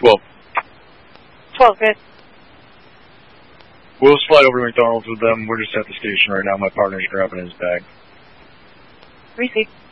12. 12, good. We'll just fly over to McDonald's with them. We're just at the station right now. My partner's grabbing his bag. Receive.